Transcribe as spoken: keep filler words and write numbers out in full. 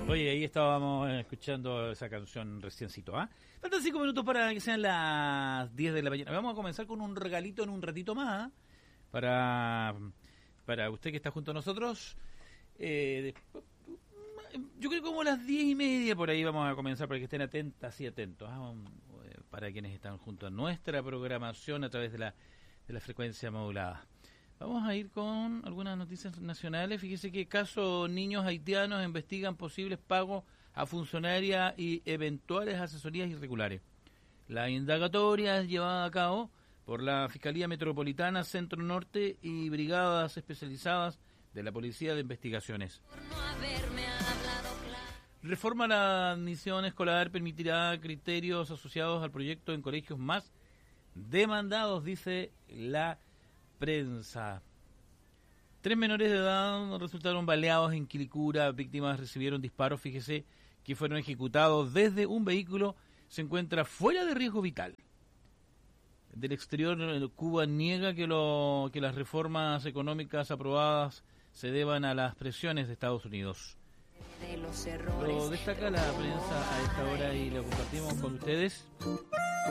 Oye, ahí estábamos escuchando esa canción reciencito, ¿ah? ¿eh? Faltan cinco minutos para que sean las diez de la mañana. Vamos a comenzar con un regalito en un ratito más, ¿eh? para, para usted que está junto a nosotros. Eh, yo creo que como a las diez y media por ahí vamos a comenzar para que estén atentas y atentos, ¿eh? Para quienes están junto a nuestra programación a través de la, de la frecuencia modulada. Vamos a ir con algunas noticias nacionales. Fíjese que caso niños haitianos investigan posibles pagos a funcionarias y eventuales asesorías irregulares. La indagatoria es llevada a cabo por la Fiscalía Metropolitana, Centro Norte y brigadas especializadas de la Policía de Investigaciones. Reforma a la admisión escolar permitirá criterios asociados al proyecto en colegios más demandados, dice la prensa. Tres menores de edad resultaron baleados en Quilicura. Víctimas recibieron disparos, fíjese, que fueron ejecutados desde un vehículo. Se encuentra fuera de riesgo vital. Del exterior, Cuba niega que, lo, que las reformas económicas aprobadas se deban a las presiones de Estados Unidos. Lo destaca la prensa a esta hora y lo compartimos con ustedes.